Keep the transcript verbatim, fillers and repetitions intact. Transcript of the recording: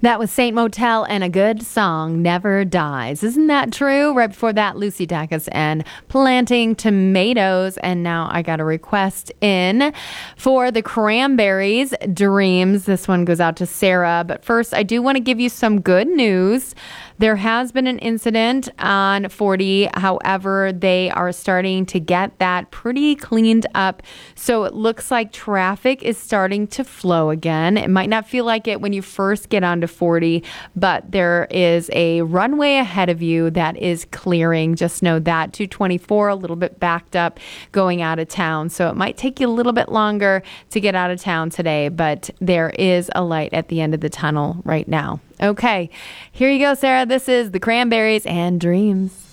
That was Saint Motel and A Good Song Never Dies. Isn't that true? Right before that, Lucy Dacus and Planting Tomatoes. And now I got a request in for the Cranberries, Dreams. This one goes out to Sarah. But first, I do want to give you some good news. There has been an incident on forty. However, they are starting to get that pretty cleaned up. So it looks like traffic is starting to flow again. It might not feel like it when you first get onto forty, but there is a runway ahead of you that is clearing. Just know that. two twenty-four, a little bit backed up going out of town. So it might take you a little bit longer to get out of town today, but there is a light at the end of the tunnel right now. Okay, here you go, Sarah. This is the Cranberries and Dreams.